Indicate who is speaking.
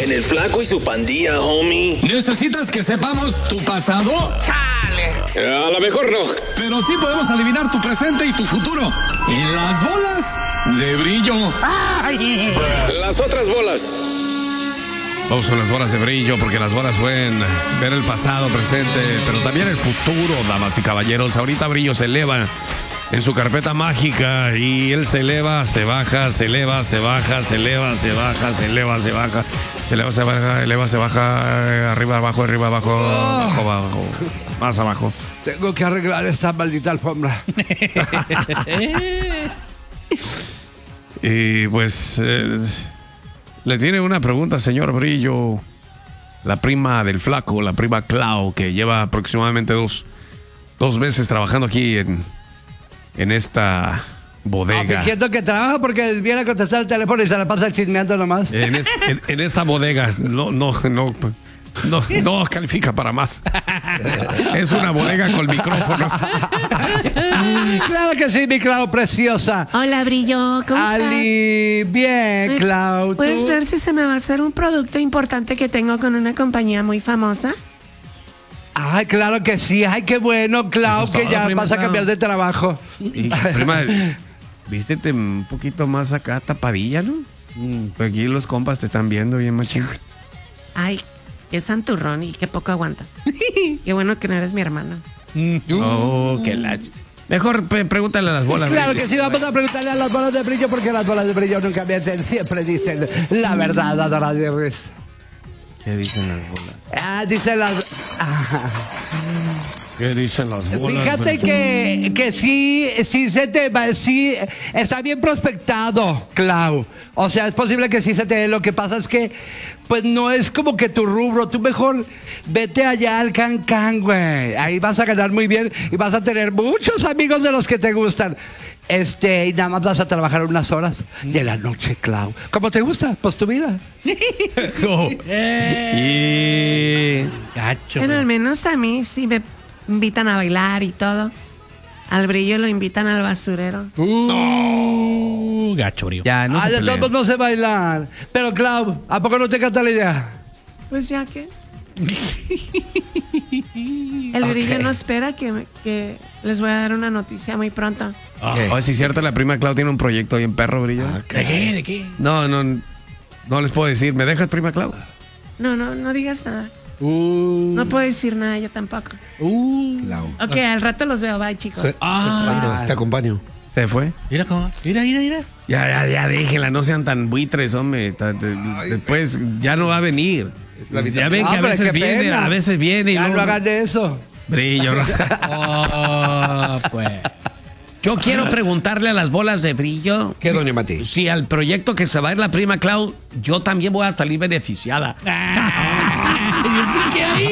Speaker 1: en el Flaco y su pandilla, homie.
Speaker 2: ¿Necesitas que sepamos tu pasado?
Speaker 1: ¡Chale! A lo mejor no.
Speaker 2: Pero sí podemos adivinar tu presente y tu futuro. Y las bolas de brillo.
Speaker 3: ¡Ay!
Speaker 1: Las otras bolas.
Speaker 4: Vamos con las bolas de brillo, porque las bolas pueden ver el pasado, presente, pero también el futuro, damas y caballeros. Ahorita Brillo se eleva en su carpeta mágica y él se eleva, se baja, se eleva, se baja, se eleva, se baja, se eleva, se baja, se eleva, se baja, eleva, se baja, arriba, abajo, abajo, abajo, más abajo.
Speaker 5: Tengo que arreglar esta maldita alfombra.
Speaker 4: Y pues le tiene una pregunta, señor Brillo. La prima del Flaco, la prima Clau, que lleva aproximadamente dos meses trabajando aquí en esta bodega.
Speaker 5: Fingiendo que trabaja porque viene a contestar el teléfono y se la pasa chismeando nomás.
Speaker 4: En esta bodega no califica para más. Es una bodega con micrófonos.
Speaker 5: Claro que sí, mi Clau preciosa.
Speaker 6: Hola, Brillo, ¿cómo
Speaker 5: Ali, bien, Clau.
Speaker 6: ¿Puedes
Speaker 5: ¿tú?
Speaker 6: ver si se me va a hacer un producto importante que tengo con una compañía muy famosa?
Speaker 5: Ay, claro que sí. Ay, qué bueno, Clau,
Speaker 4: Eso es
Speaker 5: que
Speaker 4: todo,
Speaker 5: ya
Speaker 4: prima
Speaker 5: vas a
Speaker 4: Clau.
Speaker 5: cambiar de trabajo.
Speaker 4: Y, prima, vístete un poquito más acá, tapadilla, ¿no? Aquí los compas te están viendo bien machín.
Speaker 6: Ay, qué santurrón y qué poco aguantas. Qué bueno que no eres mi hermano.
Speaker 4: Oh, qué lache. Mejor pregúntale a las bolas.
Speaker 5: Claro
Speaker 4: Brillo.
Speaker 5: que sí, vamos a preguntarle a las bolas de brillo porque las bolas de brillo nunca mienten, siempre dicen la verdad, adoradores.
Speaker 4: ¿Qué dicen las bolas?
Speaker 5: Dicen las...
Speaker 4: ¿Qué dicen las bolas?
Speaker 5: Fíjate que sí se te va, sí está bien prospectado, Clau. O sea, es posible que sí se te dé. Lo que pasa es que, pues no es como que tu rubro. Tú mejor vete allá al Cancán, güey. Ahí vas a ganar muy bien y vas a tener muchos amigos de los que te gustan. Y nada más vas a trabajar unas horas de la noche, Clau. ¿Cómo te gusta? Pues tu vida.
Speaker 2: Gacho.
Speaker 6: Bueno, al menos a mí sí me invitan a bailar y todo. Al Brillo lo invitan al basurero.
Speaker 2: Gacho, Brillo.
Speaker 4: Ya, no se
Speaker 5: De
Speaker 4: peleen.
Speaker 5: todos no sé bailar. Pero, Clau, ¿a poco no te canta la idea?
Speaker 6: Pues ya que... El Brillo no espera que les voy a dar una noticia muy pronto.
Speaker 4: Oh, sí, es cierto, la prima Clau tiene un proyecto bien perro, Brillo.
Speaker 2: ¿De qué? ¿De qué?
Speaker 4: No les puedo decir. ¿Me dejas, prima Clau?
Speaker 6: No digas nada. No puedo decir nada, yo tampoco.
Speaker 7: Clau.
Speaker 6: Ok, al rato los veo, bye, chicos.
Speaker 7: Te acompaño.
Speaker 4: ¿Se fue?
Speaker 2: Mira cómo. Mira.
Speaker 4: Ya, déjenla, no sean tan buitres, hombre. Después ya no va a venir.
Speaker 7: la vitamina.
Speaker 4: Ya ven que
Speaker 5: Hombre,
Speaker 4: a veces
Speaker 5: qué
Speaker 4: viene,
Speaker 5: pena.
Speaker 4: a veces viene. Y
Speaker 5: Ya
Speaker 4: luego-
Speaker 5: no hagan de eso.
Speaker 4: Brillo, no.
Speaker 2: Pues.
Speaker 4: Yo quiero preguntarle a las bolas de Brillo
Speaker 7: ¿Qué, doña Mati?
Speaker 4: si al proyecto que se va a ir la prima Clau, yo también voy a salir beneficiada.
Speaker 2: ¿Qué hay?